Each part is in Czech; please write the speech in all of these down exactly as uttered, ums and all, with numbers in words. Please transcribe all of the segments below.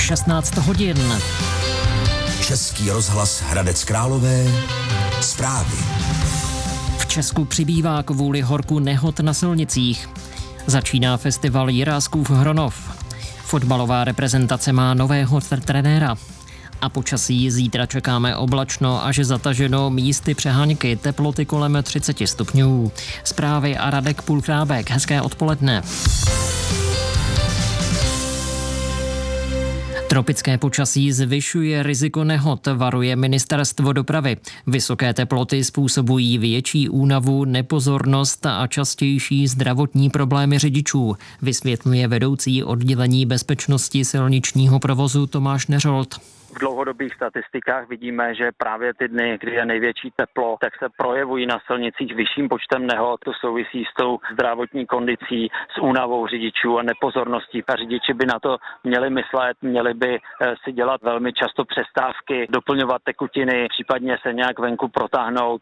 šestnáct hodin. Český rozhlas Hradec Králové. Zprávy. V Česku přibývá kvůli horku nehod na silnicích. Začíná festival Jiráskův Hronov. Fotbalová reprezentace má nového trenéra. A počasí zítra čekáme oblačno až zataženo, místy přeháňky, teploty kolem třicet stupňů. Zprávy a Radek Půlkrábek. Hezké odpoledne. Tropické počasí zvyšuje riziko nehod, varuje Ministerstvo dopravy. Vysoké teploty způsobují větší únavu, nepozornost a častější zdravotní problémy řidičů, vysvětluje vedoucí oddělení bezpečnosti silničního provozu Tomáš Neřolt. V dlouhodobých statistikách vidíme, že právě ty dny, kdy je největší teplo, tak se projevují na silnicích vyšším počtem nehod. To souvisí s tou zdravotní kondicí, s únavou řidičů a nepozorností. A řidiči by na to měli myslet, měli by si dělat velmi často přestávky, doplňovat tekutiny, případně se nějak venku protáhnout.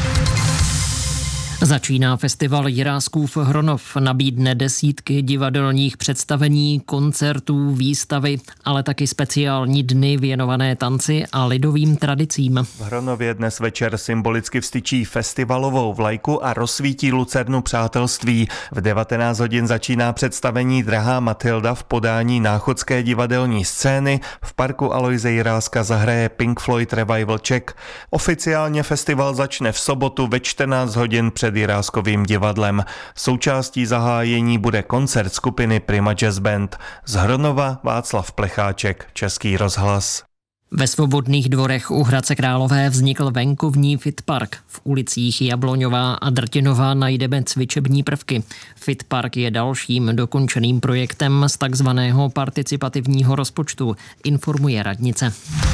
Začíná festival Jiráskův Hronov, nabídne desítky divadelních představení, koncertů, výstavy, ale taky speciální dny věnované tanci a lidovým tradicím. V Hronově dnes večer symbolicky vstyčí festivalovou vlajku a rozsvítí lucernu přátelství. V devatenáct hodin začíná představení Drahá Matilda v podání náchodské divadelní scény. V parku Aloise Jiráska zahraje Pink Floyd Revival Czech. Oficiálně festival začne v sobotu ve čtrnáct hodin před Jiráskovým divadlem. Součástí zahájení bude koncert skupiny Prima Jazz Band. Z Hronova Václav Plecháček, Český rozhlas. Ve Svobodných dvorech u Hradce Králové vznikl venkovní fitpark. V ulicích Jabloňová a Drtinová najdeme cvičební prvky. Fitpark je dalším dokončeným projektem z takzvaného participativního rozpočtu, informuje radnice.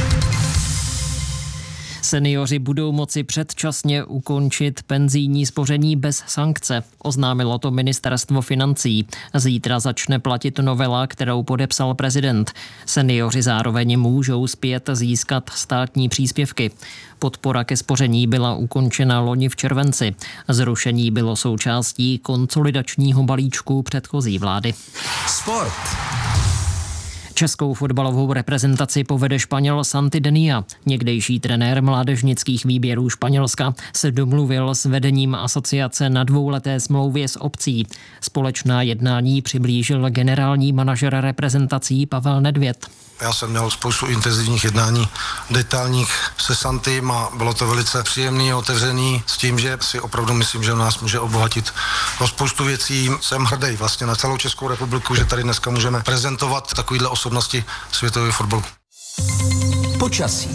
Seniori budou moci předčasně ukončit penzijní spoření bez sankce, oznámilo to Ministerstvo financí. Zítra začne platit novela, kterou podepsal prezident. Seniori zároveň můžou zpět získat státní příspěvky. Podpora ke spoření byla ukončena loni v červenci. Zrušení bylo součástí konsolidačního balíčku předchozí vlády. Sport. Českou fotbalovou reprezentaci povede Španěl Santi Denia. Někdejší trenér mládežnických výběrů Španělska se domluvil s vedením asociace na dvouleté smlouvě s opcí. Společná jednání přiblížil generální manažer reprezentací Pavel Nedvěd. Já jsem měl spoustu intenzivních jednání detailních se Santym a bylo to velice příjemný a otevřený s tím, že si opravdu myslím, že nás může obohatit o spoustu věcí. Jsem hrdý vlastně na celou Českou republiku, že tady dneska můžeme prezentovat takovýhle osobnosti světového fotbalu. Počasí.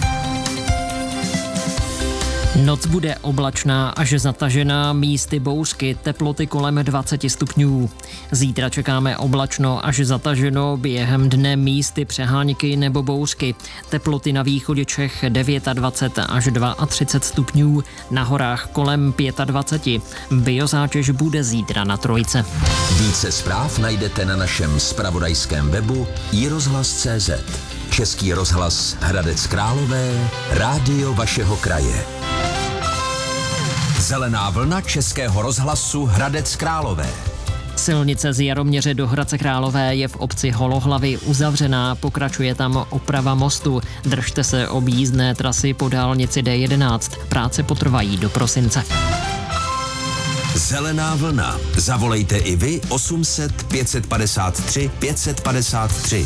Noc bude oblačná až zatažená, místy bouřky, teploty kolem dvacet stupňů. Zítra čekáme oblačno až zataženo, během dne místy přeháňky nebo bouřky. Teploty na východě Čech dvacet devět až třicet dva stupňů, na horách kolem dvacet pět. Biozátěž bude zítra na trojce. Více zpráv najdete na našem zpravodajském webu i rozhlas tečka cé zet. Český rozhlas Hradec Králové, rádio vašeho kraje. Zelená vlna Českého rozhlasu Hradec Králové. Silnice z Jaroměře do Hradce Králové je v obci Holohlavy uzavřená, pokračuje tam oprava mostu. Držte se objízdné trasy po dálnici D jedenáct. Práce potrvají do prosince. Zelená vlna. Zavolejte i vy osm set pět padesát tři pět padesát tři.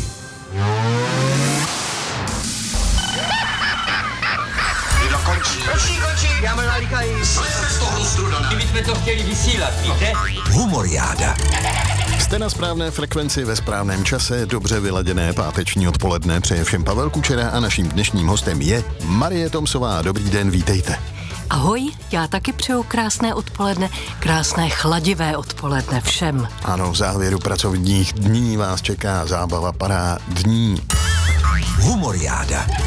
Končí, končí, já mám nalíkají. Slezte z toho strudaná. My jsme to chtěli vysílat, víte? Humoriáda. Jste na správné frekvenci ve správném čase, dobře vyladěné páteční odpoledne přeje všem Pavel Kučera a naším dnešním hostem je Marie Tomsová. Dobrý den, vítejte. Ahoj, já taky přeju krásné odpoledne, krásné chladivé odpoledne všem. Ano, v závěru pracovních dní vás čeká zábava pará dní. Humoriáda.